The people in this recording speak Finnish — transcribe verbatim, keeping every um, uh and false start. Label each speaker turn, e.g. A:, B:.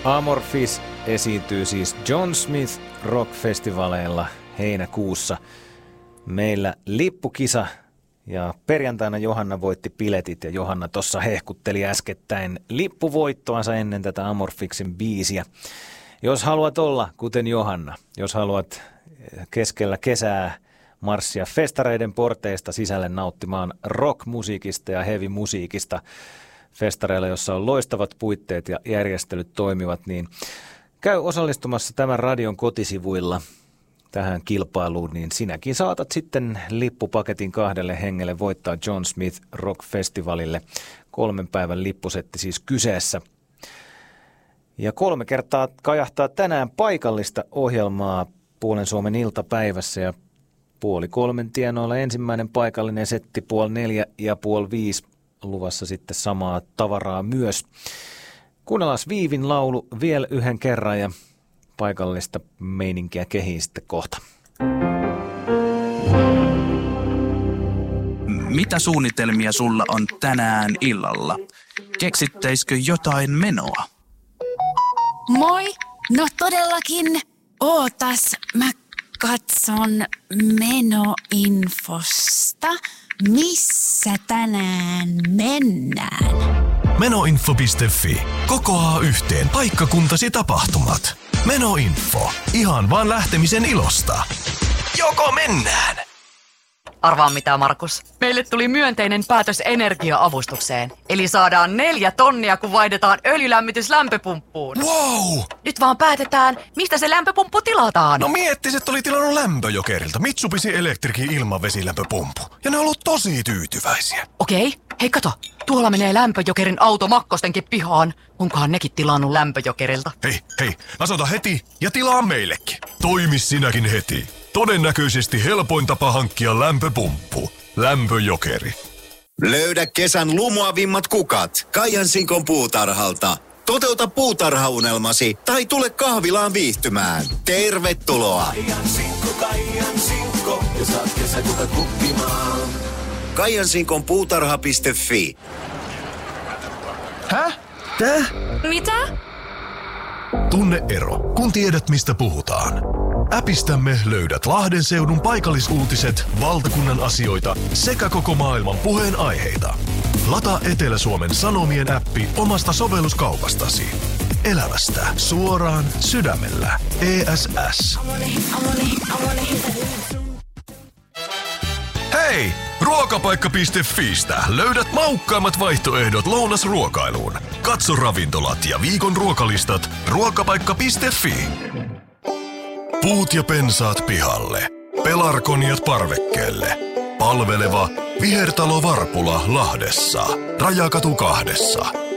A: Amorphis esiintyy siis John Smith Rock-festivaleilla heinäkuussa. Meillä lippukisa ja perjantaina Johanna voitti piletit ja Johanna tuossa hehkutteli äskettäin lippuvoittoansa ennen tätä Amorphiksen biisiä. Jos haluat olla kuten Johanna, jos haluat keskellä kesää marssia festareiden porteista sisälle nauttimaan rock-musiikista ja heavy-musiikista festareilla, jossa on loistavat puitteet ja järjestelyt toimivat, niin käy osallistumassa tämän radion kotisivuilla tähän kilpailuun, niin sinäkin saatat sitten lippupaketin kahdelle hengelle voittaa John Smith Rock-festivalille. Kolmen päivän lippusetti siis kyseessä. Ja kolme kertaa kajahtaa tänään paikallista ohjelmaa Puolen Suomen iltapäivässä ja puoli kolmen tienoilla ensimmäinen paikallinen setti, puoli neljä ja puoli viisi luvassa sitten samaa tavaraa myös. Kuunnellaan Viivin laulu vielä yhden kerran ja paikallista meininkiä kehiin sitten kohta.
B: Mitä suunnitelmia sulla on tänään illalla? Keksittäisikö jotain menoa?
C: Moi! No todellakin. Ootas, mä katson menoinfosta. Missä tänään mennään?
D: Menoinfo piste fi. Kokoaa yhteen paikkakuntasi tapahtumat. Menoinfo. Ihan vaan lähtemisen ilosta. Joko mennään?
E: Arvaa mitä, Markus. Meille tuli myönteinen päätös energia-avustukseen. Eli saadaan neljä tonnia, kun vaihdetaan öljylämmitys lämpöpumppuun.
D: Wow!
E: Nyt vaan päätetään, mistä se lämpöpumppu tilataan.
D: No miettiset oli tilannut Lämpöjokerilta Mitsubishi Electricin ilmavesilämpöpumppu. Ja ne on ollut tosi tyytyväisiä.
E: Okei, hei kato. Tuolla menee Lämpöjokerin auto Makkostenkin pihaan. Onkohan nekin tilannut Lämpöjokerilta?
D: Hei, hei, lasota heti ja tilaa meillekin. Toimi sinäkin heti. Todennäköisesti helpoin tapa hankkia lämpöpumppu. Lämpöjokeri.
F: Löydä kesän lumoavimmat kukat Kaijansinkon puutarhalta. Toteuta puutarhaunelmasi tai tule kahvilaan viihtymään. Tervetuloa!
G: Kaijansinkko, Kaijansinkko, ja saat kesäkukat kuppimaan.
F: Kaijansinkon puutarha piste fi.
D: Häh? Täh?
C: Mitä?
D: Tunne ero, kun tiedät mistä puhutaan. Äpistämme löydät Lahden seudun paikallisuutiset, valtakunnan asioita sekä koko maailman puheenaiheita. Lataa Etelä-Suomen Sanomien appi omasta sovelluskaupastasi. Elävästä suoraan sydämellä. E S S. Hei! Ruokapaikka piste fiistä löydät maukkaammat vaihtoehdot lounasruokailuun. Katso ravintolat ja viikon ruokalistat ruokapaikka piste fi. Puut ja pensaat pihalle. Pelargoniat parvekkeelle. Palveleva Vihertalo Varpula Lahdessa. Rajakatu kahdessa.